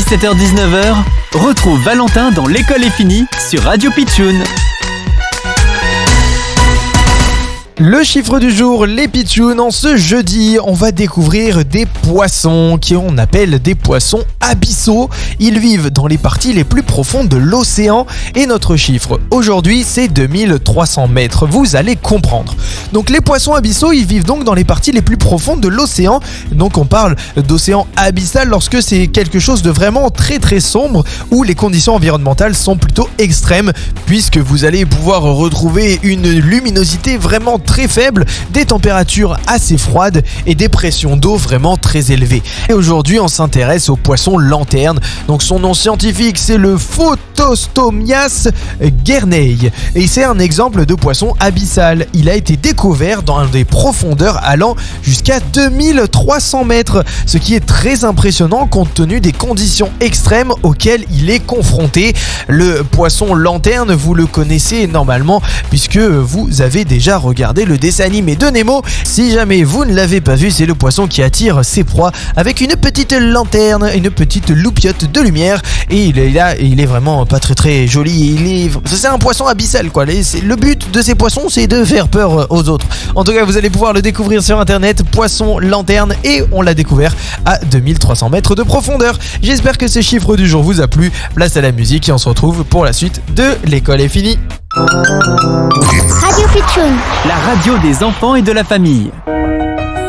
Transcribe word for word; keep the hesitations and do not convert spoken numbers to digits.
dix-sept heures dix-neuf, retrouve Valentin dans L'école est finie sur Radio Pitchoun. Le chiffre du jour, les pitchouns. En ce jeudi, on va découvrir des poissons qu'on appelle des poissons abyssaux. Ils vivent dans les parties les plus profondes de l'océan et notre chiffre aujourd'hui, c'est deux mille trois cents mètres. Vous allez comprendre. Donc les poissons abyssaux, ils vivent donc dans les parties les plus profondes de l'océan. Donc on parle d'océan abyssal lorsque c'est quelque chose de vraiment très très sombre où les conditions environnementales sont plutôt extrêmes puisque vous allez pouvoir retrouver une luminosité vraiment très faible, des températures assez froides et des pressions d'eau vraiment très élevées. Et aujourd'hui, on s'intéresse au poisson lanterne. Donc son nom scientifique, c'est le Photostomias guernei. Et c'est un exemple de poisson abyssal. Il a été découvert dans des profondeurs allant jusqu'à deux mille trois cents mètres, ce qui est très impressionnant compte tenu des conditions extrêmes auxquelles il est confronté. Le poisson lanterne, vous le connaissez normalement puisque vous avez déjà regardé le dessin animé de Nemo. Si jamais vous ne l'avez pas vu, c'est le poisson qui attire ses proies avec une petite lanterne, une petite loupiote de lumière et il est là, il est vraiment pas très très joli. Il est, c'est un poisson abyssal quoi. Le but de ces poissons, c'est de faire peur aux autres. En tout cas, vous allez pouvoir le découvrir sur internet, poisson lanterne, et on l'a découvert à deux mille trois cents mètres de profondeur. J'espère que ce chiffre du jour vous a plu. Place à la musique et on se retrouve pour la suite de L'école est finie. Radio Pitchoun, la radio des enfants et de la famille.